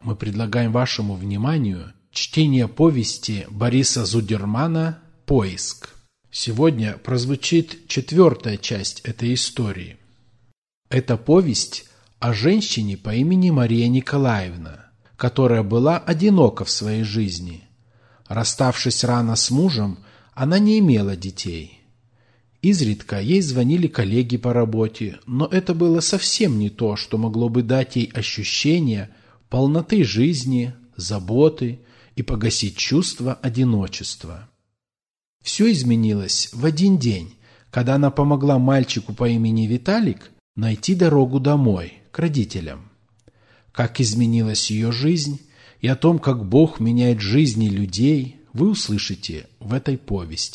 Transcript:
мы предлагаем вашему вниманию чтение повести Бориса Зудермана «Поиск». Сегодня прозвучит 4-я часть этой истории. Это повесть о женщине по имени Мария Николаевна, которая была одинока в своей жизни. Расставшись рано с мужем, она не имела детей. Изредка ей звонили коллеги по работе, но это было совсем не то, что могло бы дать ей ощущение полноты жизни, заботы и погасить чувство одиночества. Все изменилось в один день, когда она помогла мальчику по имени Виталик найти дорогу домой, к родителям. Как изменилась ее жизнь и о том, как Бог меняет жизни людей, вы услышите в этой повести.